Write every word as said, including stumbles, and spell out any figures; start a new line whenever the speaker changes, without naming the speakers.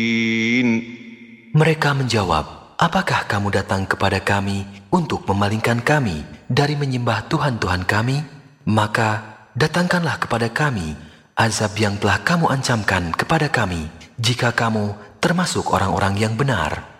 Mereka menjawab, apakah kamu datang kepada kami untuk memalingkan kami dari menyembah Tuhan-Tuhan kami? Maka datangkanlah kepada kami azab yang telah kamu ancamkan kepada kami jika kamu termasuk orang-orang yang benar.